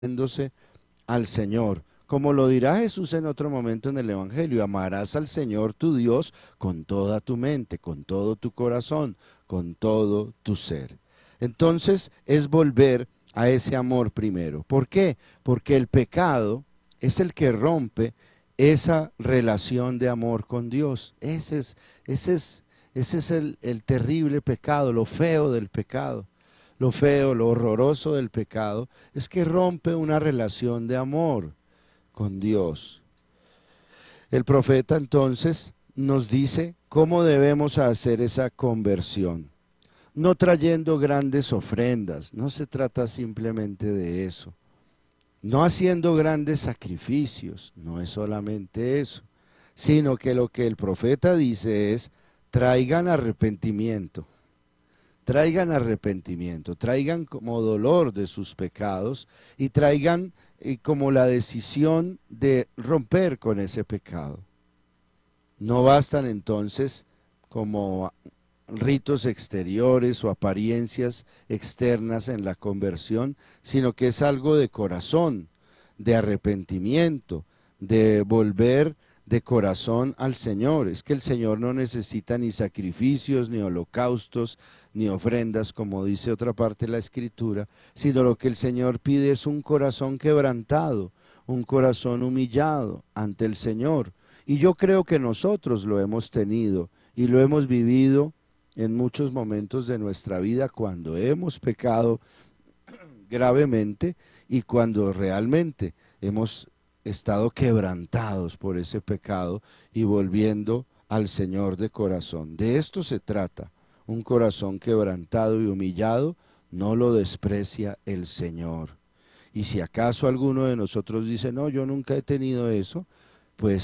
yéndose al Señor. Como lo dirá Jesús en otro momento en el Evangelio, amarás al Señor tu Dios con toda tu mente, con todo tu corazón, con todo tu ser. Entonces es volver a ese amor primero. ¿Por qué? Porque el pecado es el que rompe esa relación de amor con Dios. Ese es, ese es el terrible pecado, lo feo del pecado. Lo feo, lo horroroso del pecado es que rompe una relación de amor con Dios. El profeta entonces nos dice cómo debemos hacer esa conversión. No trayendo grandes ofrendas, no se trata simplemente de eso. No haciendo grandes sacrificios, no es solamente eso, sino que lo que el profeta dice es, traigan arrepentimiento. Traigan arrepentimiento, traigan como dolor de sus pecados y traigan como la decisión de romper con ese pecado. No bastan entonces como ritos exteriores o apariencias externas en la conversión, sino que es algo de corazón, de arrepentimiento, de volver de corazón al Señor. Es que el Señor no necesita ni sacrificios, ni holocaustos, ni ofrendas, como dice otra parte de la Escritura, sino lo que el Señor pide es un corazón quebrantado, un corazón humillado ante el Señor. Y yo creo que nosotros lo hemos tenido y lo hemos vivido en muchos momentos de nuestra vida cuando hemos pecado gravemente y cuando realmente hemos estado quebrantados por ese pecado y volviendo al Señor de corazón. De esto se trata. Un corazón quebrantado y humillado no lo desprecia el Señor. Y si acaso alguno de nosotros dice, no, yo nunca he tenido eso, pues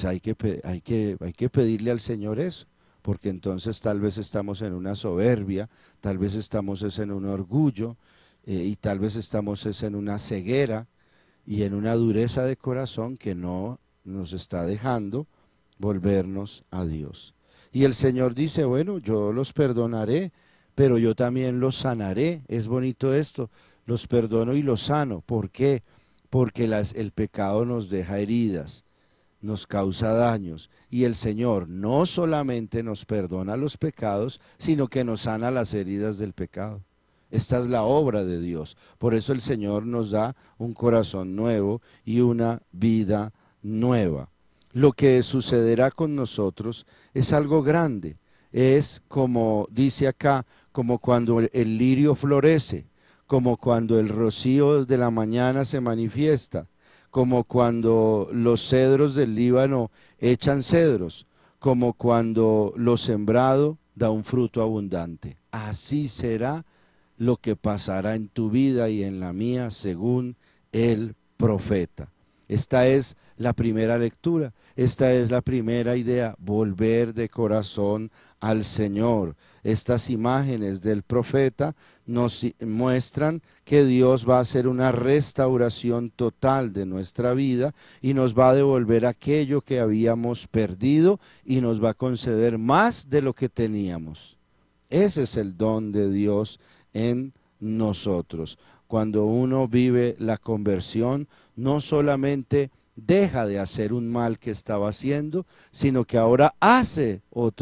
hay que pedirle al Señor eso, porque entonces tal vez estamos en una soberbia, tal vez estamos en un orgullo, y tal vez estamos en una ceguera y en una dureza de corazón que no nos está dejando volvernos a Dios. Y el Señor dice, bueno, yo los perdonaré, pero yo también los sanaré. Es bonito esto, los perdono y los sano. ¿Por qué? Porque el pecado nos deja heridas, nos causa daños, y el Señor no solamente nos perdona los pecados, sino que nos sana las heridas del pecado. Esta es la obra de Dios. Por eso el Señor nos da un corazón nuevo y una vida nueva. Lo que sucederá con nosotros es algo grande. Es como dice acá, como cuando el lirio florece, como cuando el rocío de la mañana se manifiesta, como cuando los cedros del Líbano echan cedros, como cuando lo sembrado da un fruto abundante. Así será lo que pasará en tu vida y en la mía según el profeta. Esta es la primera lectura, esta es la primera idea, volver de corazón al Señor. Estas imágenes del profeta nos muestran que Dios va a hacer una restauración total de nuestra vida y nos va a devolver aquello que habíamos perdido y nos va a conceder más de lo que teníamos. Ese es el don de Dios en nosotros. Cuando uno vive la conversión, no solamente deja de hacer un mal que estaba haciendo, sino que ahora hace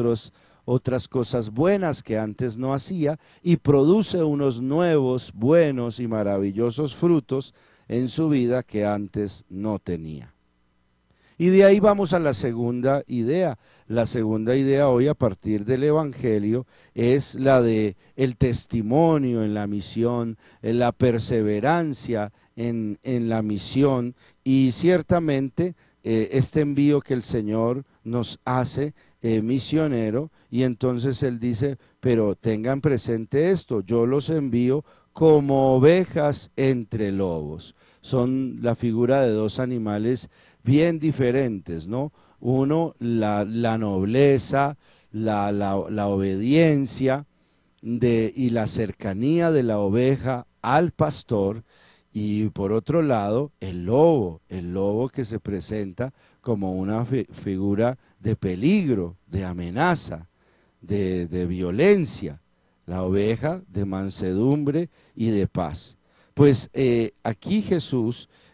otras cosas buenas que antes no hacía y produce unos nuevos, buenos y maravillosos frutos en su vida que antes no tenía. Y de ahí vamos a la segunda idea. La segunda idea hoy a partir del Evangelio es la de el testimonio en la misión, en la perseverancia en la misión y ciertamente este envío que el Señor nos hace misionero y entonces Él dice, pero tengan presente esto, yo los envío como ovejas entre lobos. Son la figura de dos animales bien diferentes, ¿no? Uno, la nobleza, la obediencia y la cercanía de la oveja al pastor, y por otro lado, el lobo que se presenta como una figura de peligro, de amenaza, de violencia, la oveja de mansedumbre y de paz. Pues aquí Jesús